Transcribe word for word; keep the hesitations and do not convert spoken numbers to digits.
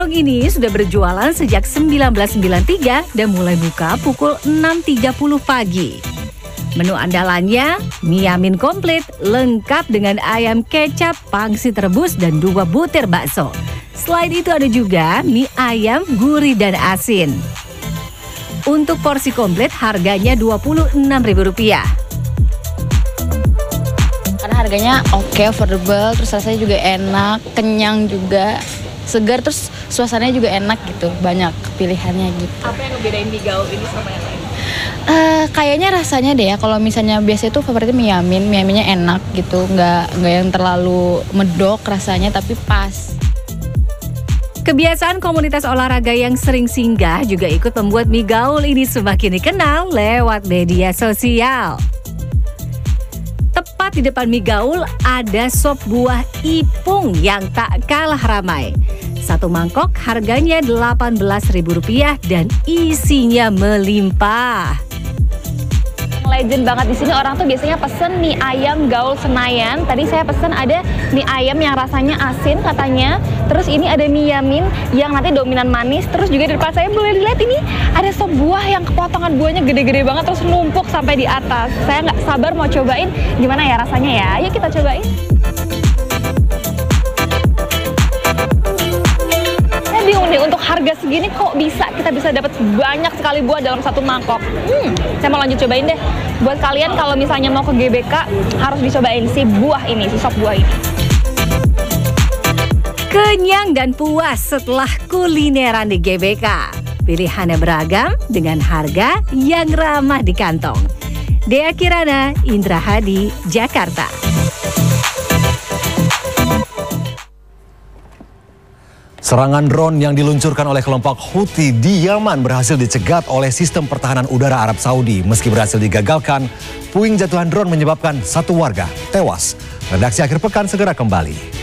Warung ini sudah berjualan sejak seribu sembilan ratus sembilan puluh tiga dan mulai buka pukul enam tiga puluh pagi. Menu andalannya, mie yamin komplit lengkap dengan ayam kecap, pangsit rebus, dan dua butir bakso. Selain itu ada juga mie ayam gurih dan asin. Untuk porsi komplit harganya dua puluh enam ribu rupiah. Karena harganya oke, okay, affordable, terus rasanya juga enak, kenyang juga, segar, terus suasananya juga enak gitu, banyak pilihannya gitu. Apa yang ngebedain mie gaul ini sama yang lain? Uh, kayaknya rasanya deh ya, kalau misalnya biasa itu favoritnya mie yamin, mie yaminnya enak gitu, nggak nggak yang terlalu medok rasanya, tapi pas. Kebiasaan komunitas olahraga yang sering singgah juga ikut membuat mie gaul ini semakin dikenal lewat media sosial. Tepat di depan mie gaul ada sop buah ipung yang tak kalah ramai. Satu mangkok harganya delapan belas ribu rupiah dan isinya melimpah. Legend banget di sini, orang tuh biasanya pesen mie ayam gaul Senayan. Tadi saya pesen ada mie ayam yang rasanya asin katanya. Terus ini ada mie yamin yang nanti dominan manis. Terus juga di depan saya boleh dilihat ini ada sop buah yang kepotongan buahnya gede-gede banget terus numpuk sampai di atas. Saya nggak sabar mau cobain gimana ya rasanya ya. Ayo kita cobain. Bingung deh, untuk harga segini kok bisa kita bisa dapat banyak sekali buah dalam satu mangkok. Hmm, saya mau lanjut cobain deh. Buat kalian kalau misalnya mau ke G B K harus dicobain si buah ini, si sop buah ini. Kenyang dan puas setelah kulineran di G B K. Pilihannya beragam dengan harga yang ramah di kantong. Dea Kirana, Indra Hadi, Jakarta. Serangan drone yang diluncurkan oleh kelompok Houthi di Yaman berhasil dicegat oleh sistem pertahanan udara Arab Saudi. Meski berhasil digagalkan, puing jatuhan drone menyebabkan satu warga tewas. Redaksi Akhir Pekan segera kembali.